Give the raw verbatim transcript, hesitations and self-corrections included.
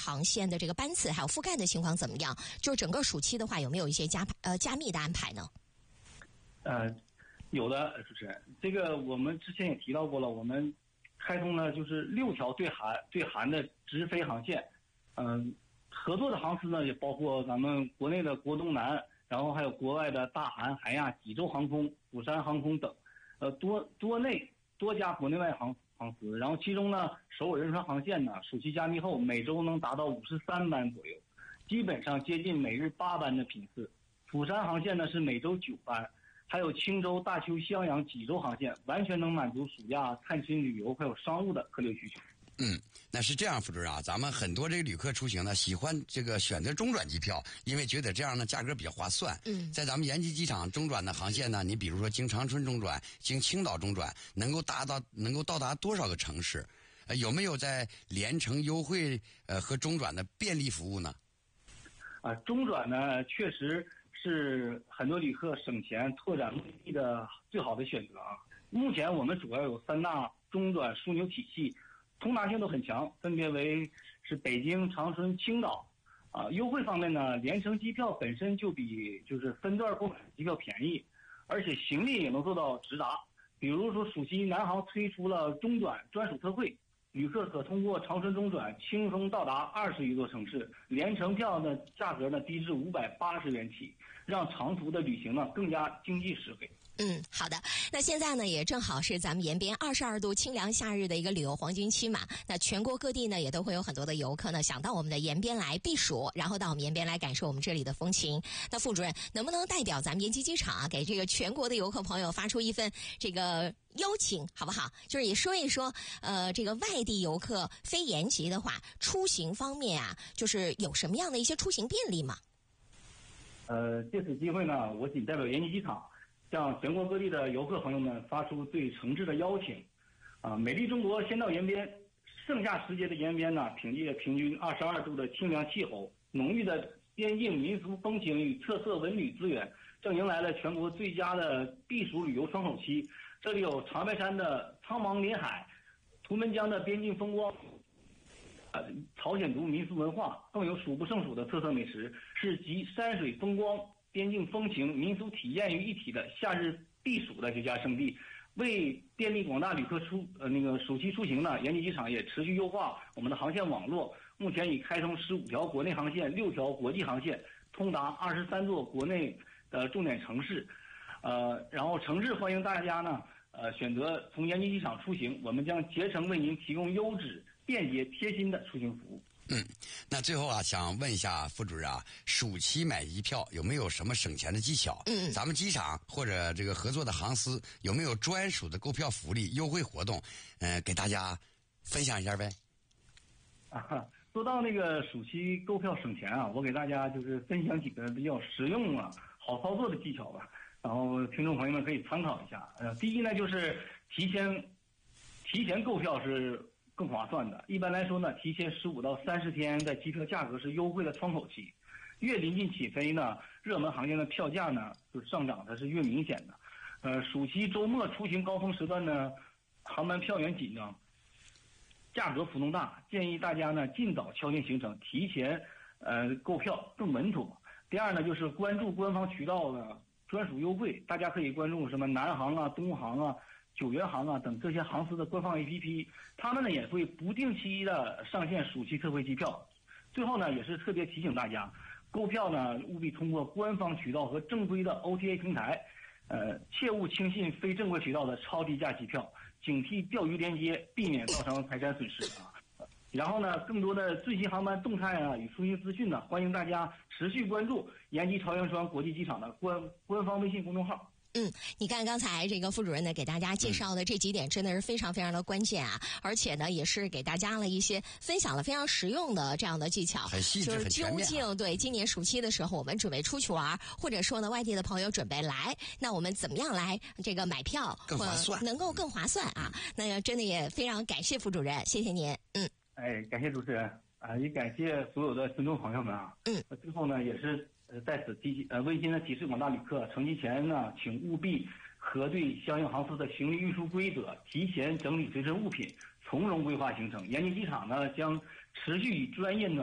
航线的这个班次还有覆盖的情况怎么样？就整个暑期的话，有没有一些加呃加密的安排呢？ 呃，有的，主持人，这个我们之前也提到过了，我们开通了就是六条对韩对韩的直飞航线，嗯、呃，合作的航司呢也包括咱们国内的国东南，然后还有国外的大韩、韩亚、济州航空、釜山航空等，呃，多多内多家国内外航航司，然后其中呢，首尔仁川航线呢，暑期加密后每周能达到五十三班左右，基本上接近每日八班的频次。釜山航线呢是每周九班。还有青州、大邱、襄阳、济州航线，完全能满足暑假探亲旅游还有商务的客流需求。 嗯，那是这样，副主任啊，咱们很多这个旅客出行呢，喜欢这个选择中转机票，因为觉得这样呢价格比较划算。 嗯， 在咱们延吉机场中转的航线呢，你比如说经长春中转、经青岛中转，能够达到能够到达多少个城市？呃，有没有在联程优惠呃和中转的便利服务呢？ 啊，中转呢确实是很多旅客省钱拓展目的地的最好的选择啊。目前我们主要有三大中转枢纽体系，通达性都很强，分别为是北京、长春、青岛。啊，优惠方面呢，联程机票本身就比就是分段购买机票便宜，而且行李也能做到直达。比如说暑期南航推出了中转专属特惠，旅客可通过长春中转轻松到达二十余座城市，联程票的价格呢低至五百八十元起，让长途的旅行呢更加经济实惠。 嗯，好的。那现在呢，也正好是咱们延边二十二度清凉夏日的一个旅游黄金期嘛。那全国各地呢，也都会有很多的游客呢，想到我们的延边来避暑，然后到我们延边来感受我们这里的风情。那副主任能不能代表咱们延吉机场啊，给这个全国的游客朋友发出一份这个邀请，好不好？就是也说一说，呃，这个外地游客飞延吉的话，出行方面啊，就是有什么样的一些出行便利吗？ 呃，借此机会呢，我仅代表延吉机场，向全国各地的游客朋友们发出最诚挚的邀请。啊，美丽中国先到延边，盛夏时节的延边呢，凭借平均二十二度的清凉气候、浓郁的边境民俗风情与特色文旅资源，正迎来了全国最佳的避暑旅游窗口期。这里有长白山的苍茫林海、图们江的边境风光，呃，朝鲜族民俗文化，更有数不胜数的特色美食，是集山水风光、边境风情、民俗体验于一体的夏日避暑的绝佳胜地。为便利广大旅客出呃那个暑期出行呢，延吉机场也持续优化我们的航线网络，目前已开通十五条国内航线、六条国际航线，通达二十三座国内的重点城市。呃，然后诚挚欢迎大家呢，呃，选择从延吉机场出行，我们将竭诚为您提供优质、便捷、贴心的出行服务。 嗯，那最后啊，想问一下副主任啊，暑期买机票有没有什么省钱的技巧？ 嗯， 咱们机场或者这个合作的航司有没有专属的购票福利、优惠活动？呃，给大家分享一下呗。 啊，说到那个暑期购票省钱啊，我给大家就是分享几个比较实用啊、好操作的技巧吧，然后听众朋友们可以参考一下。呃，第一呢，就是提前提前购票是更划算的。一般来说呢，提前十五到三十天的机票价格是优惠的窗口期。越临近起飞呢，热门航线的票价呢就是上涨，它是越明显的。呃，暑期周末出行高峰时段呢，航班票源紧张，价格浮动大，建议大家呢尽早敲定行程，提前呃购票更稳妥。第二呢，就是关注官方渠道的专属优惠，大家可以关注什么南航啊、东航啊、九元航啊等这些航司的官方 A P P， 他们呢也会不定期的上线暑期特惠机票。最后呢，也是特别提醒大家，购票呢务必通过官方渠道和正规的 O T A 平台，呃，切勿轻信非正规渠道的超低价机票，警惕钓鱼连接，避免造成财产损失啊。然后呢，更多的最新航班动态啊与出行资讯呢，欢迎大家持续关注延吉朝阳川国际机场的官官方微信公众号。 嗯，你看刚才这个副主任呢给大家介绍的这几点真的是非常非常的关键啊，而且呢也是给大家了一些分享了非常实用的这样的技巧， 很细致就是究竟对今年暑期的时候我们准备出去玩，或者说呢外地的朋友准备来，那我们怎么样来这个买票更划算， 能够更划算啊？那真的也非常感谢副主任，谢谢您。嗯， 哎，感谢主持人啊，也感谢所有的听众朋友们啊。 嗯， 最后呢也是。呃，在此提呃温馨的提示广大旅客，乘机前呢，请务必核对相应航司的行李运输规则，提前整理随身物品，从容规划行程。延吉机场呢将持续以专业暖